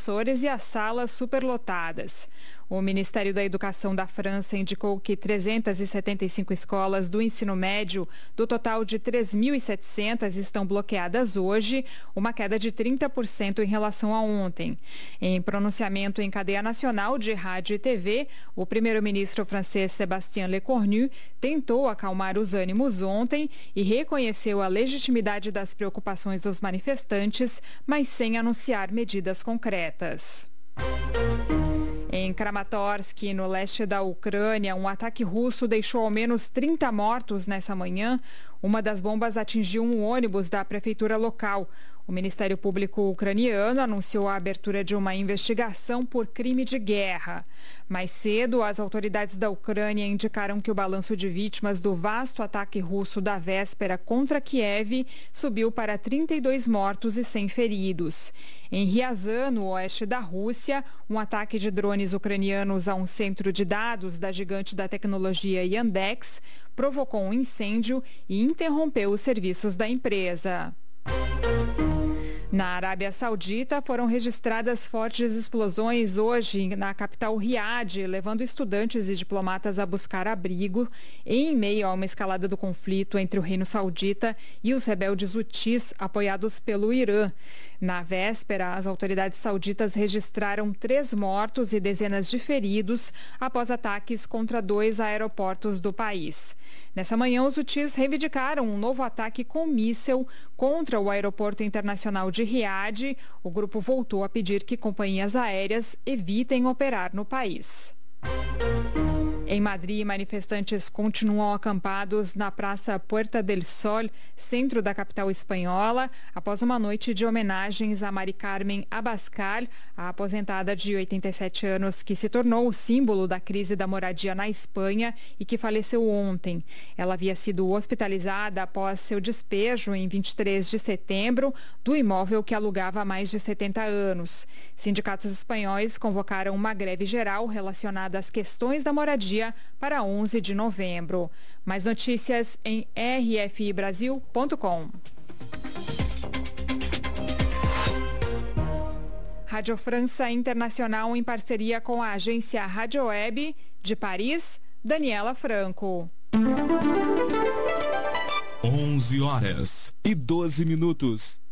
professores e as salas superlotadas. O Ministério da Educação da França indicou que 375 escolas do ensino médio, do total de 3.700, estão bloqueadas hoje, uma queda de 30% em relação a ontem. Em pronunciamento em cadeia nacional de rádio e TV, o primeiro-ministro francês Sébastien Lecornu tentou acalmar os ânimos ontem e reconheceu a legitimidade das preocupações dos manifestantes, mas sem anunciar medidas concretas. Em Kramatorsk, no leste da Ucrânia, um ataque russo deixou ao menos 30 mortos nessa manhã. Uma das bombas atingiu um ônibus da prefeitura local. O Ministério Público ucraniano anunciou a abertura de uma investigação por crime de guerra. Mais cedo, as autoridades da Ucrânia indicaram que o balanço de vítimas do vasto ataque russo da véspera contra Kiev subiu para 32 mortos e 100 feridos. Em Ryazan, no oeste da Rússia, um ataque de drones ucranianos a um centro de dados da gigante da tecnologia Yandex provocou um incêndio e interrompeu os serviços da empresa. Na Arábia Saudita, foram registradas fortes explosões hoje na capital Riad, levando estudantes e diplomatas a buscar abrigo em meio a uma escalada do conflito entre o Reino Saudita e os rebeldes hutis, apoiados pelo Irã. Na véspera, as autoridades sauditas registraram 3 mortos e dezenas de feridos após ataques contra 2 aeroportos do país. Nessa manhã, os hutis reivindicaram um novo ataque com míssil contra o aeroporto internacional de Riad. O grupo voltou a pedir que companhias aéreas evitem operar no país. Em Madrid, manifestantes continuam acampados na Praça Puerta del Sol, centro da capital espanhola, após uma noite de homenagens a Mari Carmen Abascal, a aposentada de 87 anos que se tornou o símbolo da crise da moradia na Espanha e que faleceu ontem. Ela havia sido hospitalizada após seu despejo em 23 de setembro do imóvel que alugava há mais de 70 anos. Sindicatos espanhóis convocaram uma greve geral relacionada às questões da moradia para 11 de novembro. Mais notícias em rfibrasil.com. Rádio França Internacional em parceria com a agência Rádio Web de Paris, Daniela Franco. 11 horas e 12 minutos.